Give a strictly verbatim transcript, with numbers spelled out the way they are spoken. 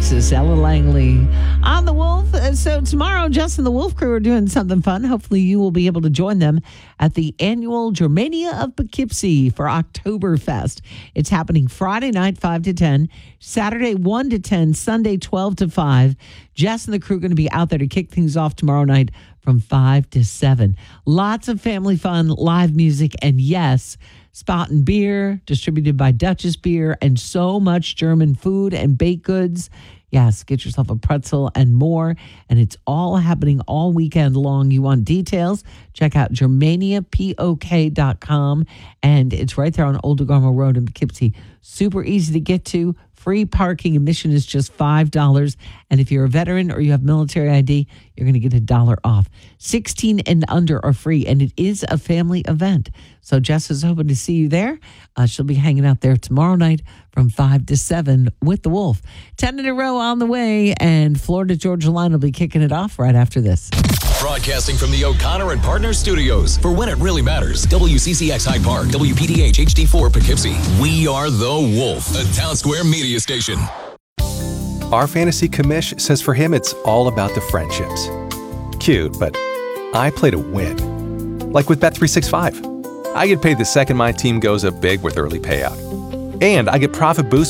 Texas. Ella Langley on the Wolf. Uh, So tomorrow, Jess and the Wolf Crew are doing something fun. Hopefully you will be able to join them at the annual Germania of Poughkeepsie for Oktoberfest. It's happening Friday night, five to ten, Saturday, one to ten, Sunday, twelve to five. Jess and the crew are going to be out there to kick things off tomorrow night from five to seven. Lots of family fun, live music, and yes, Spaten Beer, distributed by Duchess Beer, and so much German food and baked goods. Yes, get yourself a pretzel and more. And it's all happening all weekend long. You want details? Check out germania pok dot com. And it's right there on Old Garmo Road in Poughkeepsie. Super easy to get to. Free parking. Admission is just five dollars. And if you're a veteran or you have military I D, you're going to get a dollar off. sixteen and under are free, and it is a family event. So Jess is hoping to see you there. Uh, she'll be hanging out there tomorrow night from five to seven with the Wolf. ten in a row on the way, and Florida Georgia Line will be kicking it off right after this. Broadcasting from the O'Connor and Partners Studios for When It Really Matters. W C C X Hyde Park, W P D H H D four Poughkeepsie. We are the Wolf, a Town Square media station. Our fantasy commish says for him it's all about the friendships. Cute, but I play to win. Like with Bet three sixty-five. I get paid the second my team goes up big with early payout. And I get profit boost